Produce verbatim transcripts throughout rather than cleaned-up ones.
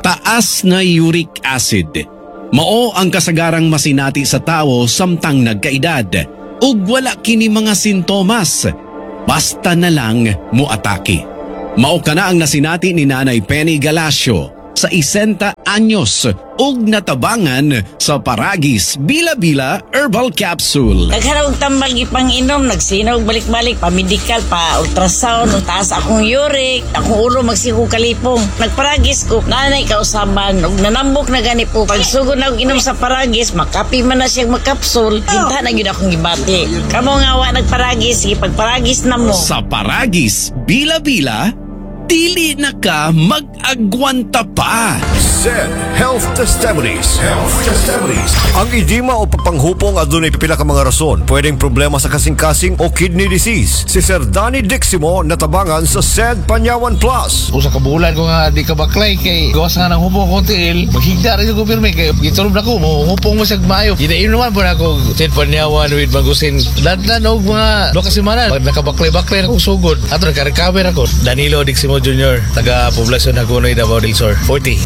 taas na uric acid. Mao ang kasagarang masinati sa tao samtang nagkaedad ug wala kini mga sintomas. Basta na lang muatake. Mao kana ang nasinati ni Nanay Penny Galacio sa isenta anyos ug natabangan sa Paragis Bila-Bila Herbal Capsule. Nagharap tambal gipang inom, nagsinaw balik-balik pa medical pa ultrasound, taas akong uric, akong ulo magsiku kalipong. Nagparagis ko, nanay kausaban ug nanambok na gani po. Pagsugod na og inom sa Paragis, makapi man na siyang magkapsul, ginta na gyud akong gibati. Kamo nga wa nagparagis, sige pagparagis na mo. Sa Paragis Bila-Bila, dili na ka mag-agwanta pa. S E D Health Testimonies. Health Testimonies. Ang edema o papanghupong adunay pipila ka mga rason. Pwedeng problema sa kasing-kasing o kidney disease. Si Sir Danny Diximo natabangan sa S E D Panyawan Plus. Usa ka bulan ko nga di ka baklay kay gawas nga ng hupong ko tiil. Maghigda rin ko pirmi kay gitulob na ko mo hupong mo sa mayo. Ginaim naman po na ako S E D Panyawan with Magusin. Dadlan og mga do ka semana pag nakabaklay-baklay na kong sugod. Ato naka-recover ako. Danilo Diximo Junior, taga Poblasyon Hagonoy, Davao del Sur, forty.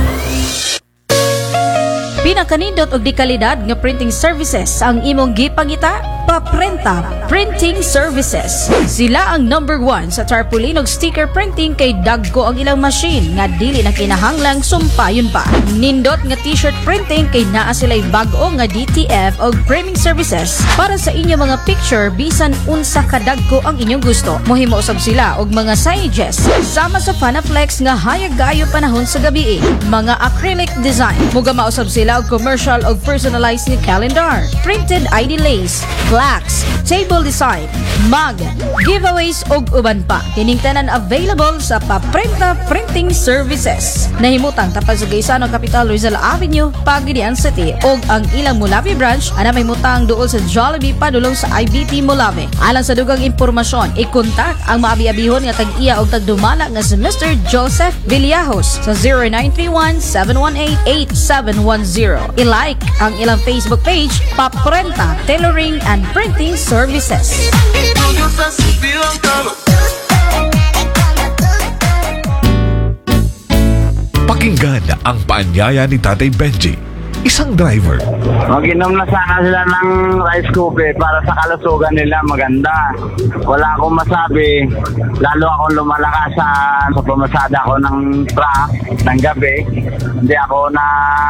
Pinakanindot og di kalidad nga printing services ang imong gipangita, Paprenta Printing Services. Sila ang number one sa tarpaulin og sticker printing kay dagko ang ilang machine nga dili na kinahanglang sumpayon pa. Nindot nga t-shirt printing kay naa sila'y bag-o nga D T F og framing services para sa inyong mga picture bisan unsa kadagko ang inyong gusto. Mohimo usab sila og mga signages sama sa Fanaflex nga hayag gayo panahon sa gabi. Mga acrylic design. Muga mausab sila og commercial og personalized ni calendar, printed I D lace, plaques, table design, mug, giveaways og uban pa. Kining tanan available sa Paprenta Printing Services. Nahimutang tapad sa Gaisano Capital Rizal Avenue, Pagadian City og ang ilang Molave branch ana may mutang duol sa Jollibee padulong sa I B T Molave. Alang sa dugang impormasyon, i-contact ang maabi-abihon nga tag-iya og tagdumala nga si Mister Joseph Villajos sa zero nine three one, seven one eight, eight seven one zero. I-like ang ilang Facebook page, Paprenta Tailoring and Printing Services. Pakinggan ang paanyaya ni Tatay Benji, isang driver. Mag-inom na sana sila ng rice coffee para sa kalusugan nila maganda. Wala akong masabi, lalo akong lumalakas sa, sa pumasada ko ng truck ng gabi. Hindi ako na